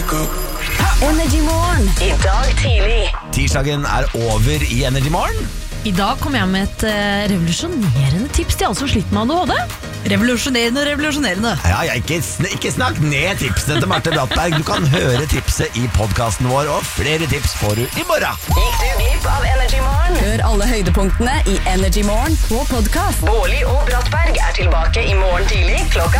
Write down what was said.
Energy Morgen. I dag tidlig. Tirsdagen over i Energy Morgen. I dag kommer jeg med et revolusjonerende tips til alle som sliter med ADHD. Revolusjonerende. Ja, ikke snakk ned tipsene til Marte Brattberg. Du kan høre tipset i podcasten vår, og flere tips får du i morgen. Gikk du glipp av Energy Morgen? Hør alle høydepunktene i Energy Morgen på podcast. Bårli og Brattberg er tilbake i morgen tidlig klokka